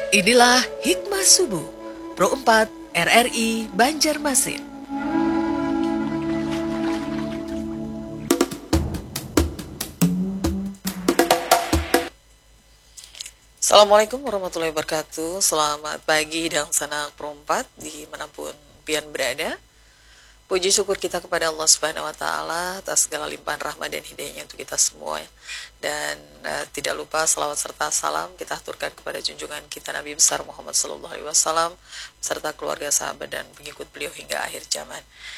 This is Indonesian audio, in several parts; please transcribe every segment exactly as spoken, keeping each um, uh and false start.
Inilah Hikmah Subuh Pro empat R R I Banjarmasin. Assalamualaikum warahmatullahi wabarakatuh. Selamat pagi dan salam Pro empat dimanapun pian berada. Puji syukur kita kepada Allah Subhanahu wa taala atas segala limpahan rahmat dan hidayahnya untuk kita semua. Dan uh, tidak lupa salawat serta salam kita aturkan kepada junjungan kita Nabi besar Muhammad sallallahu alaihi wasallam serta keluarga, sahabat dan pengikut beliau hingga akhir zaman.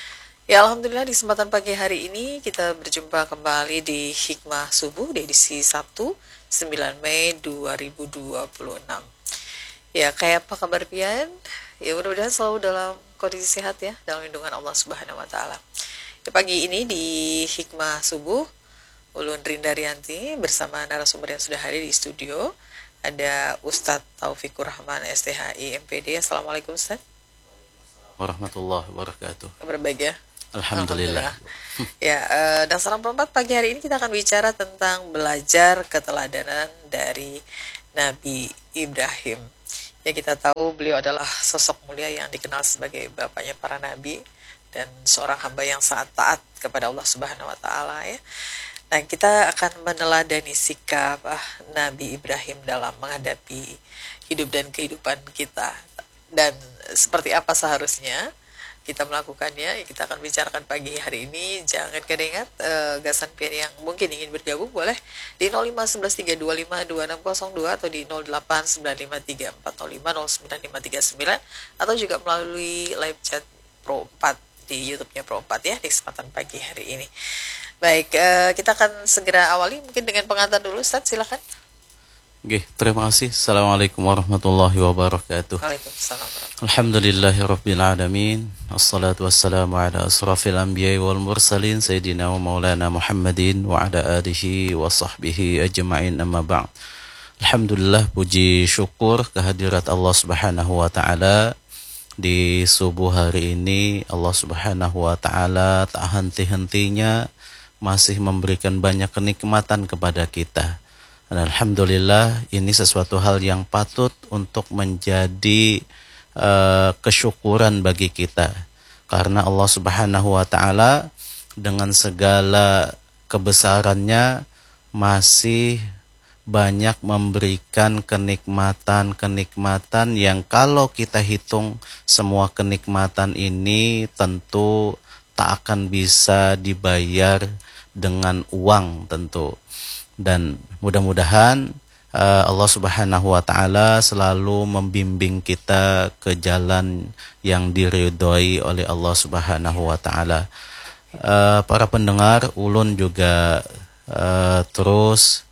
Ya, alhamdulillah di kesempatan pagi hari ini kita berjumpa kembali di Hikmah Subuh di edisi Sabtu sembilan Mei dua ribu dua puluh enam. Ya, kayak apa kabar pian? Ya, mudah-mudahan selalu dalam kondisi sehat ya, dalam lindungan Allah Subhanahu wa taala. Ya, pagi ini di Hikmah Subuh, Ulun Rindarianti bersama narasumber yang sudah hadir di studio. Ada Ustadz Taufikur Rahman S T H I M P D. Assalamualaikum Ustadz. Warahmatullahi wabarakatuh. Kabar baik ya? Alhamdulillah. Ya, uh, dan salam perempat pagi hari ini kita akan bicara tentang belajar keteladanan dari Nabi Ibrahim. Ya, kita tahu beliau adalah sosok mulia yang dikenal sebagai bapaknya para nabi dan seorang hamba yang sangat taat kepada Allah Subhanahu wa taala ya. Nah, kita akan meneladani sikap ah, Nabi Ibrahim dalam menghadapi hidup dan kehidupan kita. Dan seperti apa seharusnya kita melakukannya, kita akan bicarakan pagi hari ini. Jangan kedengat uh, gasan pian yang mungkin ingin bergabung boleh di nol lima satu satu tiga dua lima dua enam nol dua atau di nol delapan sembilan lima tiga empat nol lima nol sembilan lima tiga sembilan atau juga melalui live chat Pro empat di YouTube-nya Pro empat ya di kesempatan pagi hari ini. Baik, uh, kita akan segera awali mungkin dengan pengantar dulu. Ustaz, silakan. Oke, terima kasih. Assalamualaikum warahmatullahi wabarakatuh. Waalaikumsalam. Alhamdulillahirabbil alamin. Assalatu wassalamu ala asrafil anbiya'i wal mursalin sayyidina wa maulana Muhammadin wa ala alihi wa sahbihi ajma'in, amma ba'd. Alhamdulillah, puji syukur kehadirat Allah Subhanahu wa taala di subuh hari ini. Allah Subhanahu wa taala tak henti-hentinya masih memberikan banyak kenikmatan kepada kita. Dan alhamdulillah, ini sesuatu hal yang patut untuk menjadi uh, kesyukuran bagi kita. Karena Allah Subhanahu wa taala dengan segala kebesarannya masih banyak memberikan kenikmatan-kenikmatan yang kalau kita hitung semua kenikmatan ini tentu tak akan bisa dibayar dengan uang tentu. Dan mudah-mudahan uh, Allah Subhanahu wa taala selalu membimbing kita ke jalan yang diridhoi oleh Allah Subhanahu wa taala. Uh, para pendengar, ulun juga uh, terus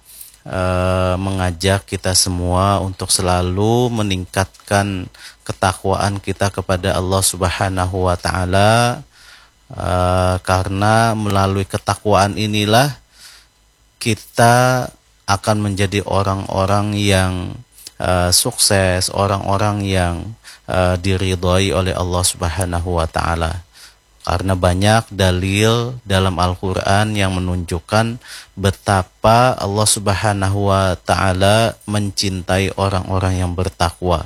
uh, mengajak kita semua untuk selalu meningkatkan ketakwaan kita kepada Allah Subhanahu wa taala, uh, karena melalui ketakwaan inilah kita akan menjadi orang-orang yang uh, sukses, orang-orang yang uh, diridhoi oleh Allah Subhanahu wa taala. Karena banyak dalil dalam Al-Qur'an yang menunjukkan betapa Allah Subhanahu wa taala mencintai orang-orang yang bertakwa.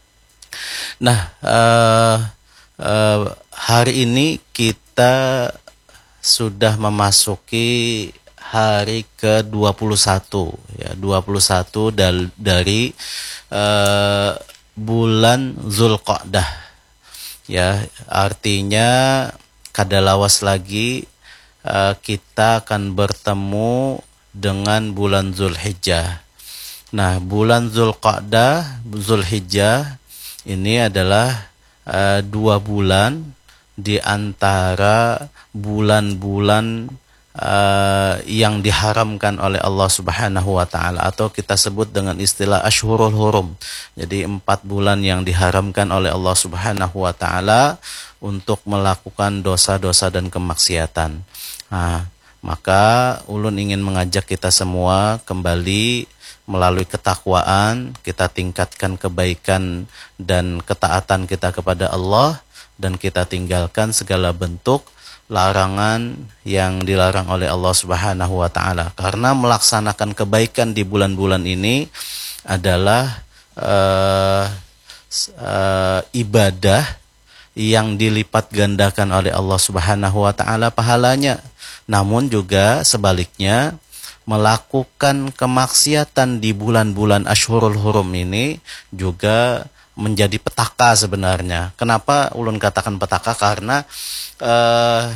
Nah, uh, uh, hari ini kita sudah memasuki hari ke dua puluh satu ya, dua puluh satu dal, dari uh, bulan Zulqa'dah. Ya, artinya kadalawas lagi uh, kita akan bertemu dengan bulan Zulhijjah. Nah, bulan Zulqa'dah, Zulhijjah ini adalah uh, dua bulan di antara bulan-bulan Uh, yang diharamkan oleh Allah Subhanahu wa taala, atau kita sebut dengan istilah Ashhurul Hurum. Jadi empat bulan yang diharamkan oleh Allah Subhanahu wa taala untuk melakukan dosa-dosa dan kemaksiatan. Nah, maka ulun ingin mengajak kita semua kembali melalui ketakwaan, kita tingkatkan kebaikan dan ketaatan kita kepada Allah, dan kita tinggalkan segala bentuk larangan yang dilarang oleh Allah Subhanahu wa taala. Karena melaksanakan kebaikan di bulan-bulan ini adalah uh, uh, ibadah yang dilipat gandakan oleh Allah Subhanahu wa taala pahalanya. Namun juga sebaliknya, melakukan kemaksiatan di bulan-bulan Ashhurul Hurum ini juga menjadi petaka sebenarnya. Kenapa ulun katakan petaka? Karena uh,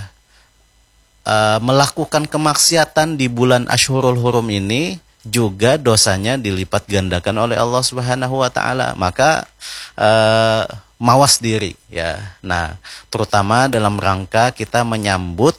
uh, melakukan kemaksiatan di bulan Ashhurul Hurum ini juga dosanya dilipat gandakan oleh Allah Subhanahu wa taala. Maka uh, mawas diri ya. Nah, terutama dalam rangka kita menyambut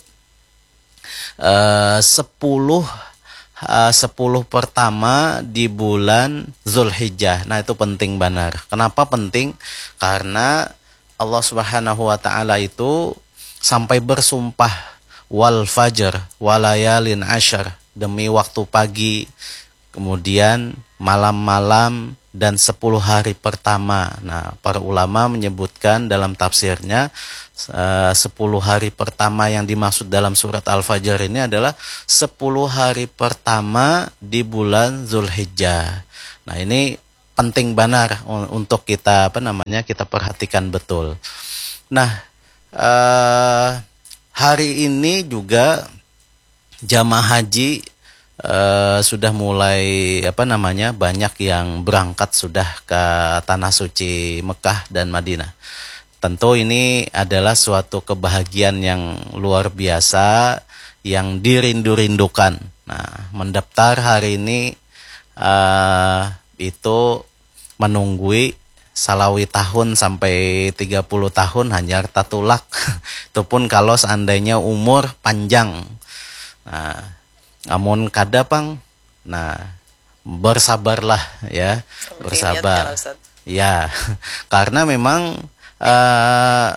uh, sepuluh Uh, sepuluh pertama di bulan Zulhijjah. Nah, itu penting benar. Kenapa penting? Karena Allah Subhanahu wa taala itu sampai bersumpah wal fajr walayalin asyar, demi waktu pagi, kemudian malam-malam dan sepuluh hari pertama. Nah, para ulama menyebutkan dalam tafsirnya Uh, sepuluh hari pertama yang dimaksud dalam surat Al-Fajr ini adalah sepuluh hari pertama di bulan Zulhijjah. Nah, ini penting benar untuk kita apa namanya kita perhatikan betul. Nah, uh, hari ini juga jamaah haji uh, sudah mulai apa namanya banyak yang berangkat sudah ke tanah suci Mekah dan Madinah. Tentu ini adalah suatu kebahagiaan yang luar biasa yang dirindu-rindukan. Nah, mendaftar hari ini uh, itu menunggui salawi tahun sampai tiga puluh tahun hanya tatulak. Itu pun kalau seandainya umur panjang. Nah, namun kada pang. Nah, bersabarlah ya, bersabar. Ya, karena memang Uh,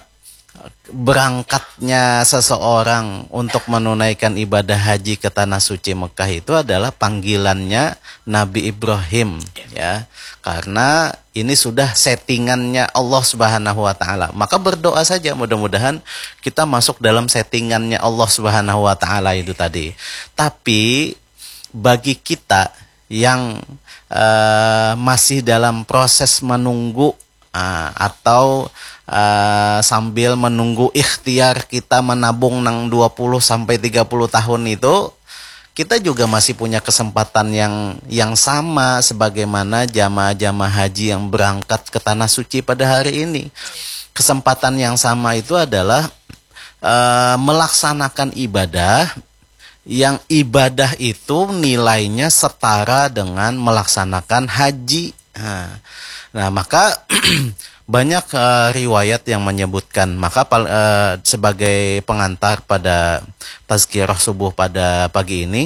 berangkatnya seseorang untuk menunaikan ibadah haji ke tanah suci Mekah itu adalah panggilannya Nabi Ibrahim ya, karena ini sudah settingannya Allah Subhanahu wa taala. Maka berdoa saja mudah-mudahan kita masuk dalam settingannya Allah Subhanahu wa taala itu tadi. Tapi bagi kita yang uh, masih dalam proses menunggu Uh, atau uh, sambil menunggu ikhtiar kita menabung nang dua puluh sampai tiga puluh tahun itu, kita juga masih punya kesempatan yang yang sama sebagaimana jamaah-jamaah haji yang berangkat ke tanah suci pada hari ini. Kesempatan yang sama itu adalah uh, melaksanakan ibadah yang ibadah itu nilainya setara dengan melaksanakan haji. Nah, Nah, maka banyak uh, riwayat yang menyebutkan, maka uh, sebagai pengantar pada tazkirah subuh pada pagi ini,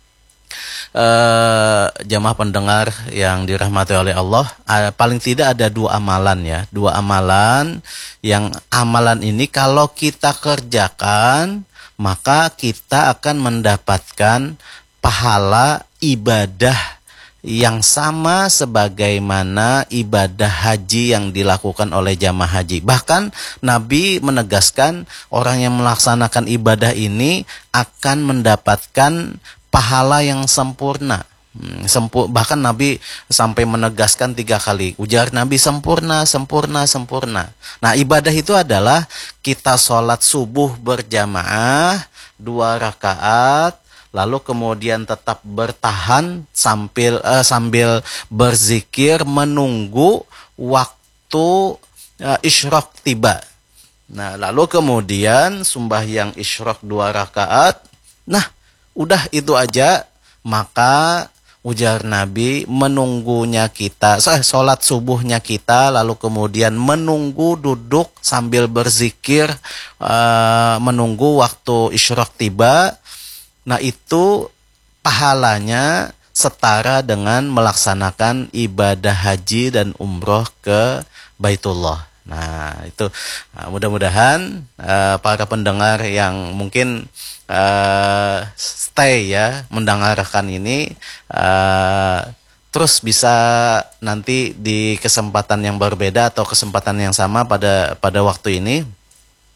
uh, jamaah pendengar yang dirahmati oleh Allah, uh, paling tidak ada dua amalan ya, dua amalan yang amalan ini kalau kita kerjakan, maka kita akan mendapatkan pahala ibadah yang sama sebagaimana ibadah haji yang dilakukan oleh jamaah haji. Bahkan Nabi menegaskan orang yang melaksanakan ibadah ini akan mendapatkan pahala yang sempurna. Hmm, sempur, bahkan Nabi sampai menegaskan tiga kali. Ujar Nabi sempurna, sempurna, sempurna. Nah, ibadah itu adalah kita sholat subuh berjamaah dua rakaat, lalu kemudian tetap bertahan sambil uh, sambil berzikir menunggu waktu uh, isyraq tiba. Nah, lalu kemudian sembahyang isyraq dua rakaat. Nah, udah itu aja. Maka ujar Nabi, menunggunya kita, sholat subuhnya kita, lalu kemudian menunggu duduk sambil berzikir uh, menunggu waktu isyraq tiba. Nah, itu pahalanya setara dengan melaksanakan ibadah haji dan umroh ke Baitullah. Nah, itu nah, mudah-mudahan uh, para pendengar yang mungkin uh, stay ya mendengarkan ini uh, terus bisa nanti di kesempatan yang berbeda atau kesempatan yang sama pada pada waktu ini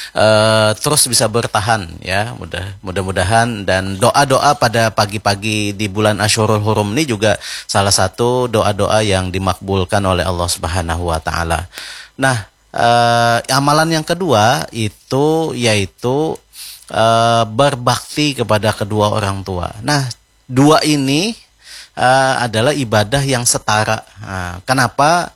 uh, terus bisa bertahan ya, mudah mudah-mudahan. Dan doa-doa pada pagi-pagi di bulan Asyurul Hurum ini juga salah satu doa-doa yang dimakbulkan oleh Allah Subhanahu wa taala. Nah, uh, amalan yang kedua itu yaitu uh, berbakti kepada kedua orang tua. Nah, dua ini uh, adalah ibadah yang setara. Nah, kenapa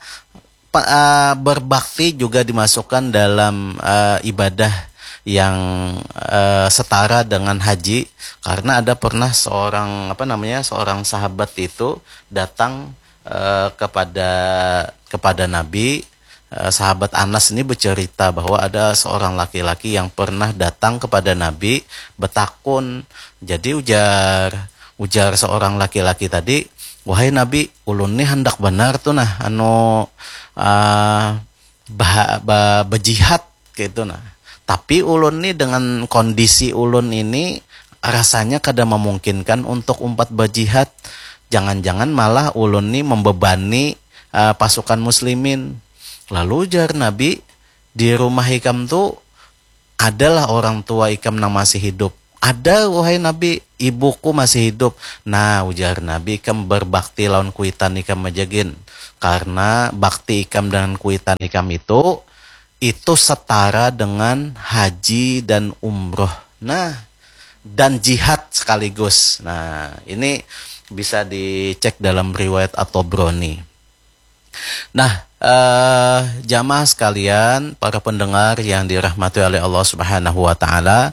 uh, berbakti juga dimasukkan dalam uh, ibadah yang uh, setara dengan haji? Karena ada pernah seorang apa namanya seorang sahabat itu datang uh, kepada kepada Nabi. Uh, sahabat Anas ini bercerita bahwa ada seorang laki-laki yang pernah datang kepada Nabi betakun. Jadi ujar ujar seorang laki-laki tadi, wahai Nabi, ulun ini hendak benar tuh nah anu uh, bah, bah, berjihad gitu nah. Tapi ulun ini dengan kondisi ulun ini rasanya kada memungkinkan untuk umpat berjihad. Jangan-jangan malah ulun ini membebani uh, pasukan muslimin. Lalu ujar Nabi, di rumah ikam tuh adalah orang tua ikam yang masih hidup. Ada wahai Nabi, ibuku masih hidup. Nah ujar Nabi, ikam berbakti lawan kuitan ikam majagin. Karena bakti ikam dengan kuitan ikam itu, itu setara dengan haji dan umroh. Nah, dan jihad sekaligus. Nah, ini bisa dicek dalam riwayat At-Tabrani. Nah, eh, jamaah sekalian, para pendengar yang dirahmati oleh Allah Subhanahu wa taala,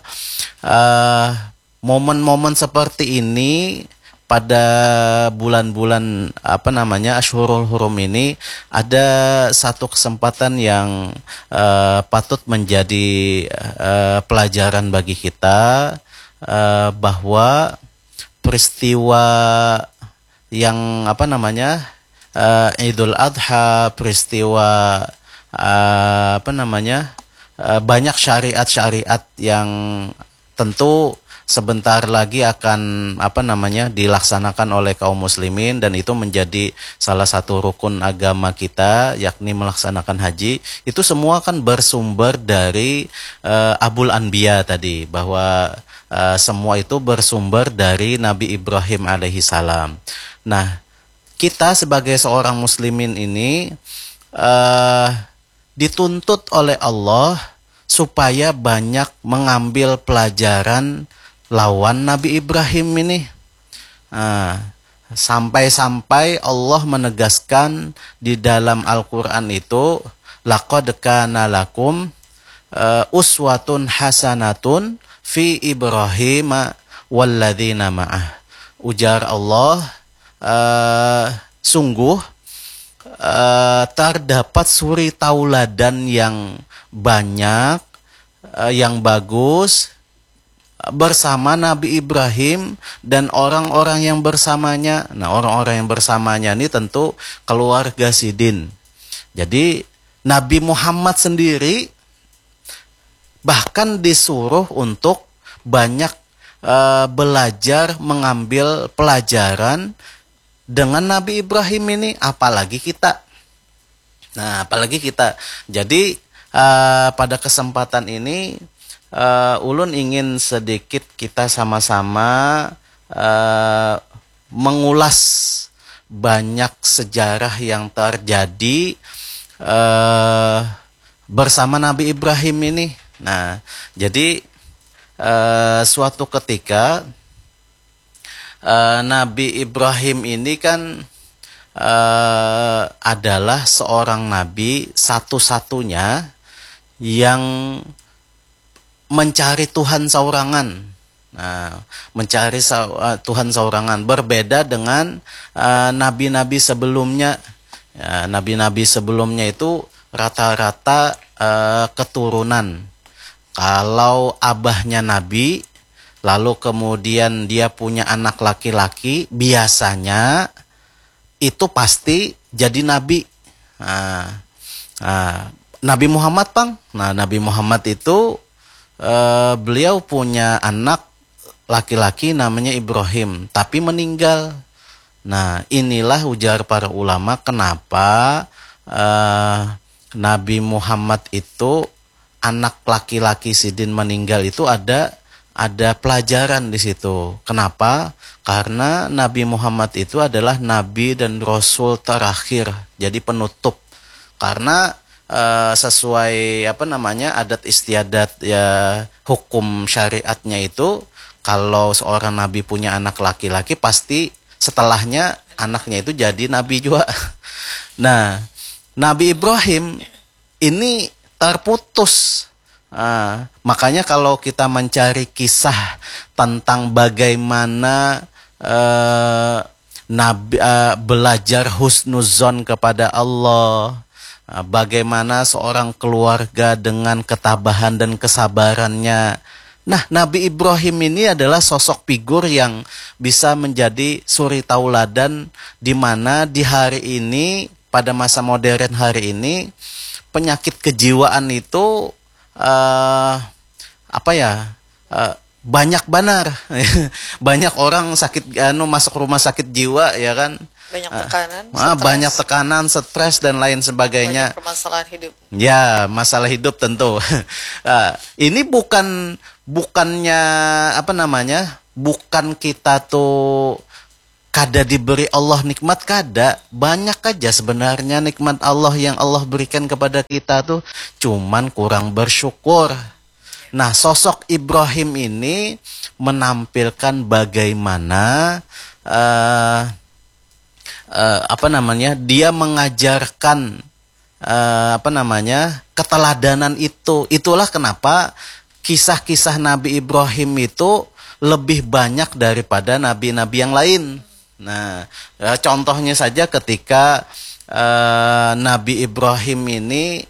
eh, momen-momen seperti ini pada bulan-bulan apa namanya Asyhurul Hurum ini ada satu kesempatan yang eh, patut menjadi eh, pelajaran bagi kita, eh, bahwa peristiwa yang apa namanya Uh, Idul Adha, peristiwa uh, apa namanya uh, banyak syariat-syariat yang tentu sebentar lagi akan apa namanya dilaksanakan oleh kaum muslimin, dan itu menjadi salah satu rukun agama kita, yakni melaksanakan haji. Itu semua kan bersumber dari uh, Abul Anbiya tadi, bahwa uh, semua itu bersumber dari Nabi Ibrahim alaihi salam. Nah, kita sebagai seorang muslimin ini uh, dituntut oleh Allah supaya banyak mengambil pelajaran lawan Nabi Ibrahim ini. Uh, sampai-sampai Allah menegaskan di dalam Al-Quran itu, laqad kana lakum uh, uswatun hasanatun fi Ibrahim walladzina ma'ah. Ujar Allah, Uh, sungguh uh, terdapat suri tauladan yang banyak, uh, yang bagus bersama Nabi Ibrahim dan orang-orang yang bersamanya. Nah, orang-orang yang bersamanya ini tentu keluarga Sidin. Jadi Nabi Muhammad sendiri bahkan disuruh untuk banyak uh, belajar, mengambil pelajaran dengan Nabi Ibrahim ini, apalagi kita. Nah, apalagi kita. Jadi uh, pada kesempatan ini uh, ulun ingin sedikit kita sama-sama uh, mengulas banyak sejarah yang terjadi uh, bersama Nabi Ibrahim ini. Nah, jadi uh, suatu ketika Uh, Nabi Ibrahim ini kan uh, adalah seorang nabi satu-satunya yang mencari Tuhan saurangan. Nah, mencari uh, Tuhan saurangan berbeda dengan uh, nabi-nabi sebelumnya. Ya, nabi-nabi sebelumnya itu rata-rata uh, keturunan. Kalau abahnya nabi, lalu kemudian dia punya anak laki-laki, biasanya itu pasti jadi nabi. Nah, nah, Nabi Muhammad, Bang. Nah, Nabi Muhammad itu eh, beliau punya anak laki-laki namanya Ibrahim, tapi meninggal. Nah, inilah ujar para ulama kenapa eh, Nabi Muhammad itu anak laki-laki Sidin meninggal itu ada ada pelajaran di situ. Kenapa? Karena Nabi Muhammad itu adalah nabi dan rasul terakhir, jadi penutup. Karena e, sesuai apa namanya adat istiadat ya, hukum syariatnya itu, kalau seorang nabi punya anak laki-laki pasti setelahnya anaknya itu jadi nabi juga. Nah, Nabi Ibrahim ini terputus. Nah, makanya kalau kita mencari kisah tentang bagaimana uh, Nabi uh, belajar husnuzon kepada Allah, uh, bagaimana seorang keluarga dengan ketabahan dan kesabarannya. Nah, Nabi Ibrahim ini adalah sosok figur yang bisa menjadi suri tauladan, di mana di hari ini, pada masa modern hari ini, penyakit kejiwaan itu Uh, apa ya uh, banyak benar. Banyak orang sakit anu masuk rumah sakit jiwa, ya kan, banyak tekanan, uh, uh, banyak tekanan, stres dan lain sebagainya, banyak permasalahan hidup, ya masalah hidup tentu. uh, ini bukan bukannya apa namanya bukan kita tuh kada diberi Allah nikmat, kada. Banyak aja sebenarnya nikmat Allah yang Allah berikan kepada kita tuh, cuman kurang bersyukur. Nah, sosok Ibrahim ini menampilkan bagaimana uh, uh, apa namanya dia mengajarkan uh, apa namanya keteladanan itu. Itulah kenapa kisah-kisah Nabi Ibrahim itu lebih banyak daripada nabi-nabi yang lain. Nah, ya, contohnya saja ketika uh, Nabi Ibrahim ini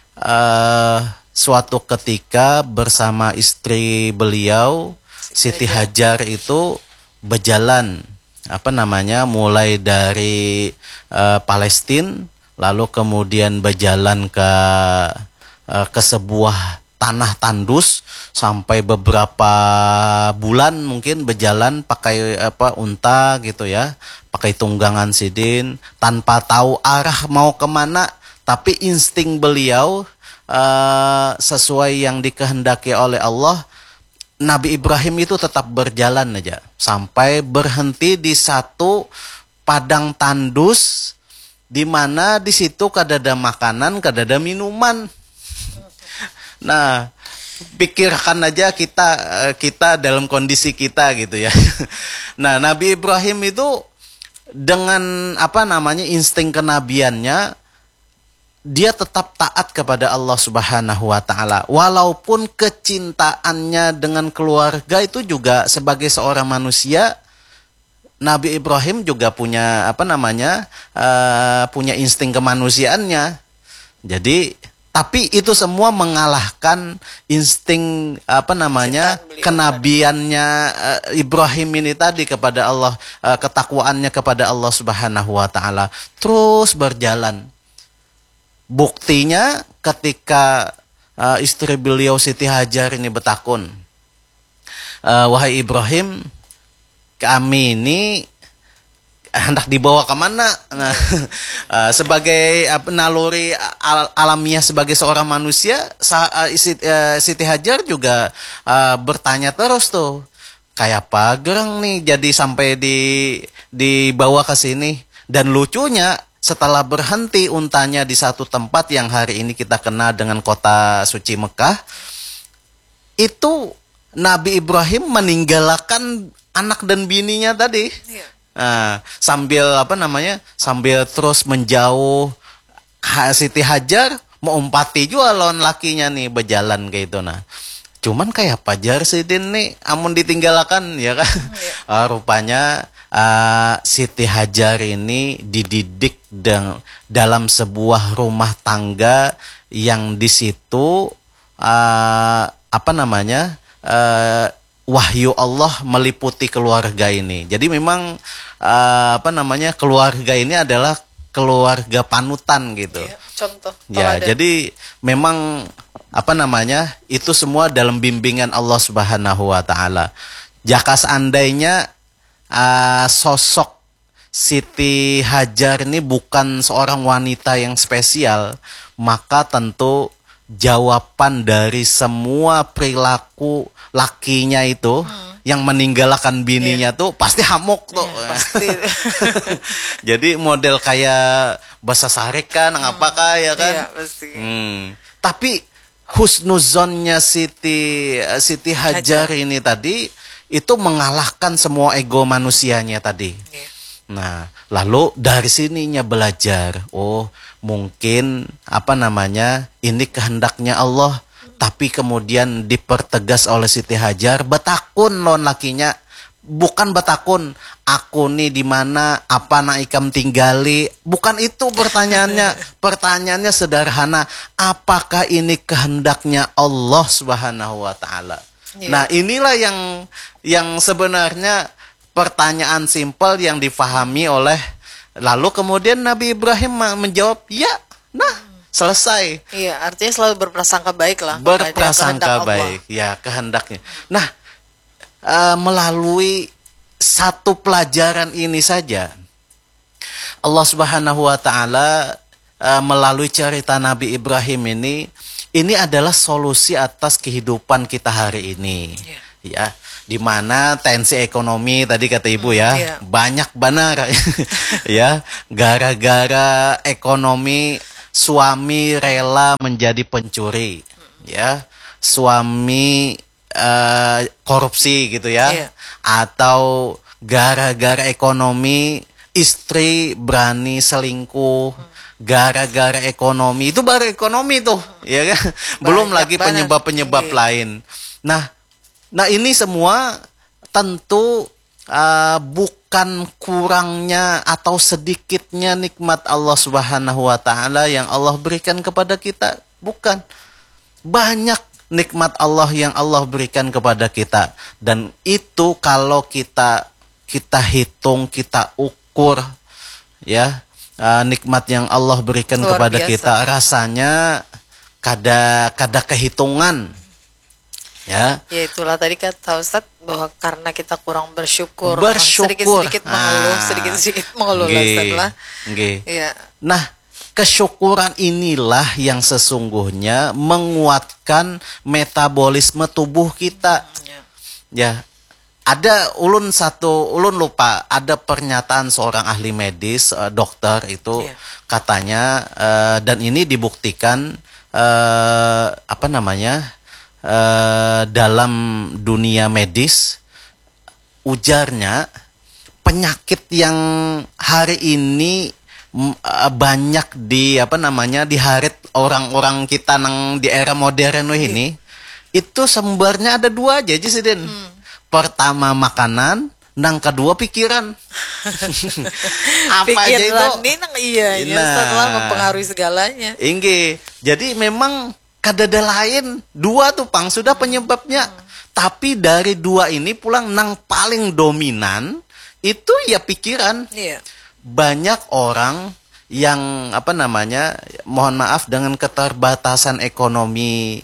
uh, suatu ketika bersama istri beliau, Siti Hajar, itu berjalan apa namanya mulai dari uh, Palestina, lalu kemudian berjalan ke uh, ke sebuah tanah tandus sampai beberapa bulan mungkin berjalan pakai apa unta gitu ya, pakai tunggangan Sidin, tanpa tahu arah mau kemana, tapi insting beliau uh, sesuai yang dikehendaki oleh Allah, Nabi Ibrahim itu tetap berjalan aja sampai berhenti di satu padang tandus, di mana di situ kada ada makanan, kada ada minuman. Nah, pikirkan aja kita kita dalam kondisi kita gitu ya. Nah, Nabi Ibrahim itu dengan apa namanya insting kenabiannya, dia tetap taat kepada Allah Subhanahu wa taala. Walaupun kecintaannya dengan keluarga itu juga sebagai seorang manusia, Nabi Ibrahim juga punya apa namanya uh, punya insting kemanusiaannya. Jadi tapi itu semua mengalahkan insting apa namanya kenabiannya uh, Ibrahim ini tadi kepada Allah, uh, ketakwaannya kepada Allah Subhanahu wa taala. Terus berjalan. Buktinya ketika uh, istri beliau Siti Hajar ini bertakun, uh, wahai Ibrahim, kami ini hendak dibawa kemana? Nah, uh, sebagai uh, naluri al alamiah sebagai seorang manusia, uh, Siti, uh, Siti Hajar juga uh, bertanya terus tuh, kayak apa gerang nih jadi sampai di dibawa ke sini. Dan lucunya, setelah berhenti untanya di satu tempat yang hari ini kita kenal dengan kota suci Mekah, itu Nabi Ibrahim meninggalkan anak dan bininya tadi. Iya. Nah, sambil apa namanya sambil terus menjauh, Siti Hajar mau umpati juga lawan lakinya nih berjalan kayak itu. Nah, cuman kayak Pajar Sidin nih amun ditinggalkan ya kan. uh, rupanya uh, Siti Hajar ini dididik deng, dalam sebuah rumah tangga yang di situ uh, apa namanya uh, wahyu Allah meliputi keluarga ini. Jadi memang uh, apa namanya keluarga ini adalah keluarga panutan gitu. Ya, contoh. Ya, jadi memang apa namanya itu semua dalam bimbingan Allah Subhanahu wa taala. Jika seandainya uh, sosok Siti Hajar ini bukan seorang wanita yang spesial, maka tentu jawaban dari semua perilaku lakinya itu hmm. yang meninggalkan bininya yeah. tuh pasti hamuk tuh. Yeah, pasti. Jadi model kayak bahasa Sarik kan, hmm. apakah ya kan? Yeah, pasti. Hmm. Tapi husnuzonnya Siti Siti Hajar, Hajar ini tadi itu mengalahkan semua ego manusianya tadi. Yeah. Nah, lalu dari sininya belajar, oh mungkin apa namanya ini kehendaknya Allah, tapi kemudian dipertegas oleh Siti Hajar, betakun lon lakinya, bukan betakun, aku nih di mana, apa nak ikam tinggali, bukan itu pertanyaannya. Pertanyaannya sederhana, apakah ini kehendaknya Allah Subhanahu wa taala? Yeah. Nah, inilah yang yang sebenarnya pertanyaan simpel yang difahami oleh, lalu kemudian Nabi Ibrahim menjawab, ya, nah selesai. Iya, artinya selalu berprasangka baik lah. Berprasangka baik, ya kehendaknya. Nah, uh, melalui satu pelajaran ini saja, Allah Subhanahu wa taala uh, melalui cerita Nabi Ibrahim ini, ini adalah solusi atas kehidupan kita hari ini. Yeah. Ya. Di mana tensi ekonomi tadi kata ibu ya, yeah. banyak benar ya, gara-gara ekonomi suami rela menjadi pencuri, ya, suami uh, korupsi gitu ya, yeah. atau gara-gara ekonomi istri berani selingkuh, gara-gara ekonomi, itu baru ekonomi tuh, ya kan, belum lagi penyebab-penyebab yeah. lain. Nah. Nah ini semua tentu uh, bukan kurangnya atau sedikitnya nikmat Allah Subhanahu wa taala yang Allah berikan kepada kita, bukan. Banyak nikmat Allah yang Allah berikan kepada kita, dan itu kalau kita kita hitung, kita ukur ya, uh, nikmat yang Allah berikan luar kepada biasa. Kita rasanya kada kada kehitungan. Ya. Ya itulah tadi kata Ustaz bahwa karena kita kurang bersyukur, bersyukur. sedikit-sedikit mengeluh, ah. sedikit-sedikit mengeluh lah. Ya. Nah, kesyukuran inilah yang sesungguhnya menguatkan metabolisme tubuh kita. Ya. Ya. Ada ulun satu, ulun lupa, ada pernyataan seorang ahli medis, uh, dokter itu ya. Katanya uh, dan ini dibuktikan uh, apa namanya? Uh, dalam dunia medis, ujarnya penyakit yang hari ini uh, banyak di apa namanya diharit orang-orang kita nang di era modern ini, itu sumbernya ada dua aja sih Den. Hmm. Pertama makanan, nang kedua pikiran. Apa pikiran aja itu? Ini nang iya, nah, setelah mempengaruhi segalanya. Inggi, jadi memang kadada lain dua tuh pang sudah penyebabnya, hmm. tapi dari dua ini pulang nang paling dominan itu ya pikiran. Iya. Banyak orang yang apa namanya, mohon maaf dengan keterbatasan ekonomi,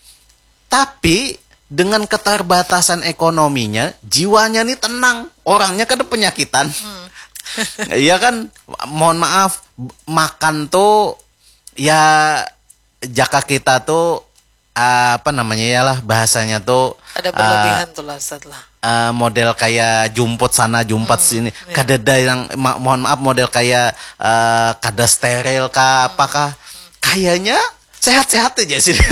tapi dengan keterbatasan ekonominya jiwanya nih tenang, orangnya kada penyakitan. Iya hmm. kan, mohon maaf, makan tuh ya jaka kita tuh uh, apa namanya ya lah bahasanya tuh ada berlebihan uh, tuh lah setelah uh, model kayak jumput sana jumput hmm, sini, iya. Kadada yang ma mohon maaf model kayak uh, kada steril kah, hmm. apakah hmm. kayaknya sehat-sehat aja sih.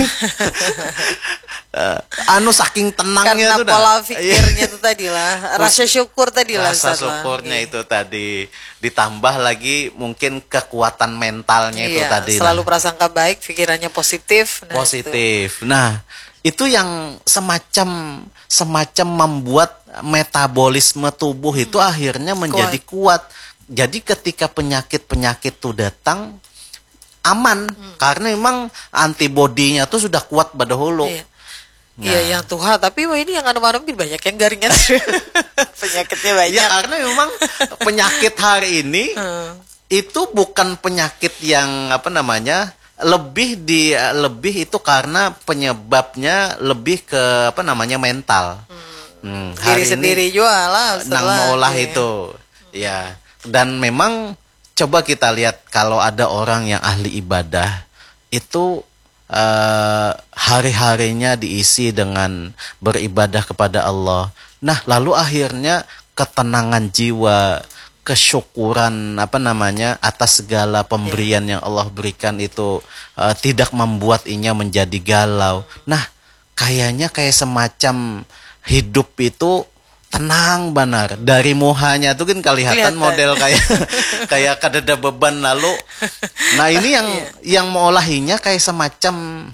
uh, anu saking tenangnya karena tuh pola dah. Pikirnya itu tadi lah, rasa syukur tadi lah, rasa syukurnya iya. itu tadi ditambah lagi mungkin kekuatan mentalnya iya, itu tadi selalu lah. Prasangka baik, pikirannya positif. Nah, positif. Itu. Nah, itu yang semacam semacam membuat metabolisme tubuh itu hmm. akhirnya menjadi kuat. kuat. Jadi ketika penyakit-penyakit itu datang aman, hmm. karena memang antibodinya tuh sudah kuat pada hulu. Iya. Nah. Iya yang tuha, tapi wah ini yang anu-anu banyak yang garingan. Penyakitnya banyak. Ya karena memang penyakit hari ini hmm. itu bukan penyakit yang apa namanya lebih di lebih itu karena penyebabnya lebih ke apa namanya mental. Hmm. Hmm, diri sendiri juga lah. Nang olah iya. itu, ya. Dan memang coba kita lihat kalau ada orang yang ahli ibadah itu uh, hari-harinya diisi dengan beribadah kepada Allah. Nah, lalu akhirnya ketenangan jiwa, kesyukuran apa namanya atas segala pemberian yang Allah berikan itu uh, tidak membuat inya menjadi galau. Nah, kayaknya kayak semacam hidup itu tenang benar. Dari muhanya tuh kan kelihatan, kelihatan. model kayak kayak kadada beban lalu. Nah, ini yang yang mengolahinya kayak semacam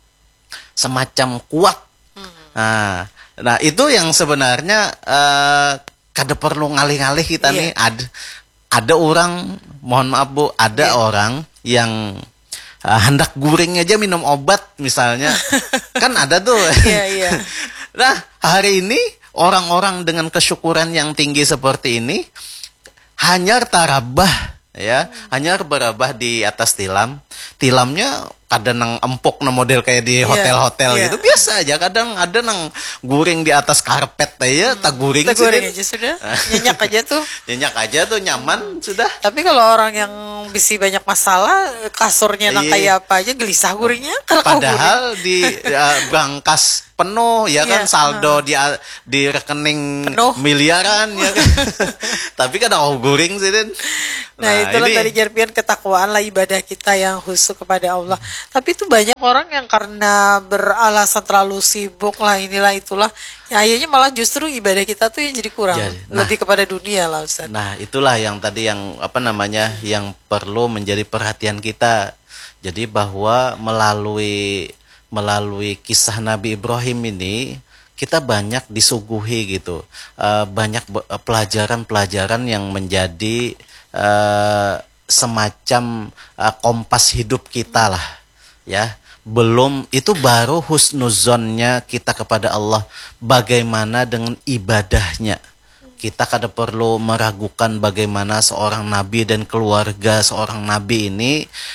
semacam kuat. Nah, nah itu yang sebenarnya uh, kada perlu ngalih-ngalih kita yeah. nih. Ada ada orang, mohon maaf Bu, ada yeah. orang yang uh, hendak guring aja minum obat misalnya. Kan ada tuh. Yeah, yeah. Nah, hari ini orang-orang dengan kesyukuran yang tinggi seperti ini hanya tarabah ya, hmm. hanya berabah di atas tilam. Tilamnya kadang nang empuk na model kayak di hotel-hotel yeah, gitu yeah. biasa aja. Kadang ada nang guring di atas karpet ya, hmm. tak guring tak guring aja sudah. Nyenyak aja tuh. Nyenyak aja tuh, nyaman sudah. Tapi kalau orang yang bisi banyak masalah, kasurnya nang kayak apa aja gelisah guringnya. Padahal guring. di uh, bangkas penuh ya kan, yeah. saldo uh. di di rekening penuh. miliaran ya kan. Tapi kadang oh guring sih Den. Nah, nah itulah ini. Tadi Jerpian, ketakwaan lah ibadah kita yang khusyuk kepada Allah. Tapi itu banyak orang yang karena beralasan terlalu sibuk lah inilah itulah, ya akhirnya malah justru ibadah kita tuh yang jadi kurang, jadi, nah, lebih kepada dunia lah Ustaz. Nah itulah yang tadi yang apa namanya yang perlu menjadi perhatian kita. Jadi bahwa melalui melalui kisah Nabi Ibrahim ini kita banyak disuguhi gitu, uh, banyak pelajaran-pelajaran yang menjadi uh, semacam uh, kompas hidup kita lah ya. Belum itu baru husnuzonnya kita kepada Allah, bagaimana dengan ibadahnya. Kita kada perlu meragukan bagaimana seorang nabi dan keluarga seorang nabi ini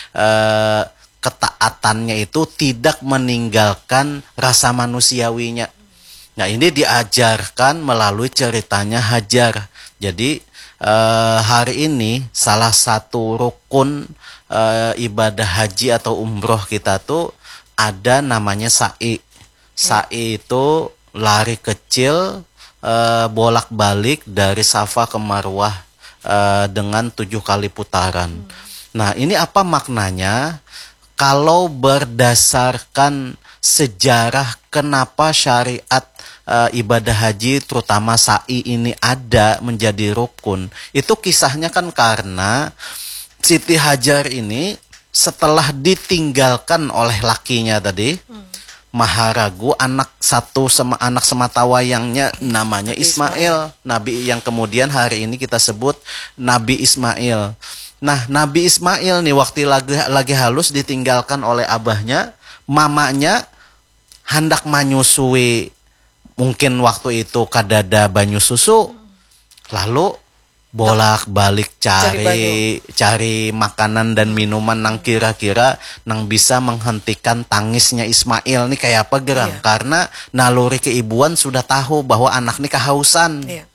uh, ketaatannya itu tidak meninggalkan rasa manusiawinya. Nah, ini diajarkan melalui ceritanya Hajar. Jadi uh, hari ini salah satu rukun uh, ibadah haji atau umroh kita tuh ada namanya sa'i. Sa'i itu lari kecil uh, bolak-balik dari Safa ke Marwah uh, dengan tujuh kali putaran. Nah, ini apa maknanya? Kalau berdasarkan sejarah kenapa syariat uh, ibadah haji terutama sa'i ini ada menjadi rukun, itu kisahnya kan karena Siti Hajar ini setelah ditinggalkan oleh lakinya tadi, hmm. Maharagu, anak satu sama anak sematawayangnya namanya Ismail, Nabi yang kemudian hari ini kita sebut Nabi Ismail. Nah, Nabi Ismail nih waktu lagi, lagi halus ditinggalkan oleh abahnya, mamanya hendak menyusui, mungkin waktu itu kadada banyu susu, lalu bolak-balik cari cari, cari makanan dan minuman nang kira-kira nang bisa menghentikan tangisnya Ismail nih kayak apa gerang, iya. Karena naluri keibuan sudah tahu bahwa anak nih kehausan. Iya.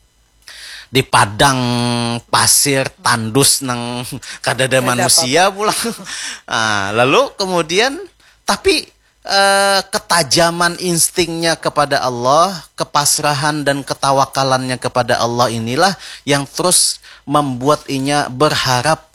Di padang pasir tandus nang kadada manusia pulang. Nah, lalu kemudian tapi eh, ketajaman instingnya kepada Allah, kepasrahan dan ketawakalannya kepada Allah inilah yang terus membuat inya berharap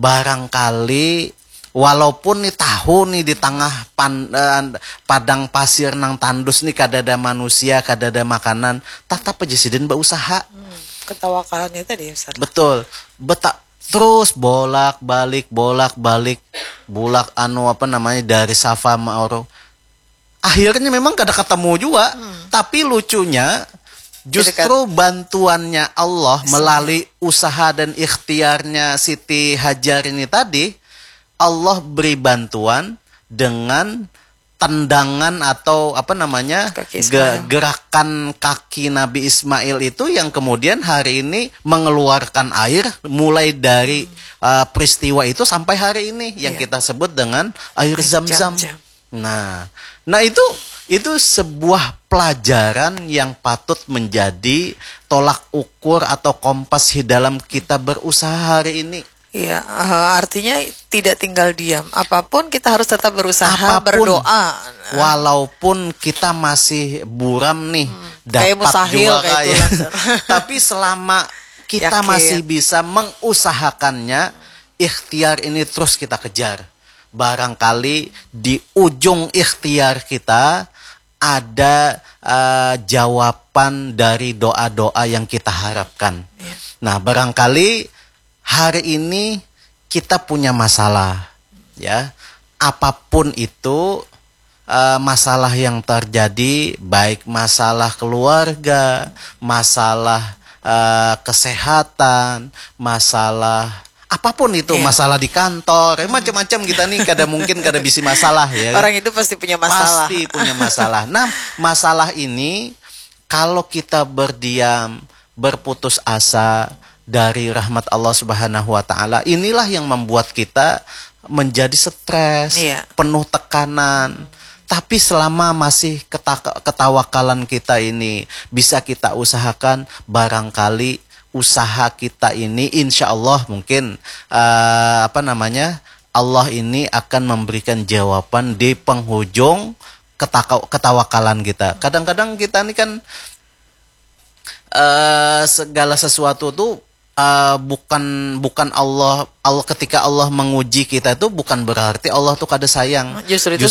barangkali walaupun nih tahu nih di tengah pan, eh, padang pasir nang tandus nih kadada manusia, kadada makanan, tetap aja sidin berusaha. Hmm. Ketawakalannya tadi Ustaz. Betul. Betak terus bolak-balik bolak-balik bulak anu apa namanya dari Safa Marwah. Akhirnya memang kada ketemu juga. Hmm. Tapi lucunya justru bantuannya Allah melalui usaha dan ikhtiarnya Siti Hajar ini tadi, Allah beri bantuan dengan tendangan atau apa namanya ge gerakan kaki Nabi Ismail itu yang kemudian hari ini mengeluarkan air mulai dari hmm. uh, peristiwa itu sampai hari ini yang yeah. kita sebut dengan air Zam-Zam. Nah, nah itu itu sebuah pelajaran yang patut menjadi tolak ukur atau kompas di dalam kita berusaha hari ini. Iya, eh, artinya tidak tinggal diam. Apapun kita harus tetap berusaha Apapun, berdoa. walaupun kita masih buram nih, Kayak dapat mustahil juara kayak itu, ya. Lancer. Tapi selama kita Yakin. masih bisa mengusahakannya, ikhtiar ini terus kita kejar. Barangkali di ujung ikhtiar kita ada uh, jawaban dari doa-doa yang kita harapkan. Iya. Nah, barangkali hari ini kita punya masalah, ya. Apapun itu uh, masalah yang terjadi, baik masalah keluarga, masalah uh, kesehatan, masalah apapun itu, Iya. masalah di kantor, eh, macam-macam kita nih kadang mungkin kada bisi masalah ya. Orang itu pasti punya masalah. Pasti punya masalah. Nah, masalah ini kalau kita berdiam, berputus asa dari rahmat Allah Subhanahu wa taala, inilah yang membuat kita menjadi stres, Iya. penuh tekanan. Tapi selama masih keta- ketawakalan kita ini bisa kita usahakan, barangkali usaha kita ini insya Allah mungkin uh, apa namanya Allah ini akan memberikan jawaban di penghujung ketaka- ketawakalan kita. Kadang-kadang kita ini kan uh, segala sesuatu tuh uh, bukan bukan Allah Allah ketika Allah menguji kita itu bukan berarti Allah tuh kada sayang. Justru itu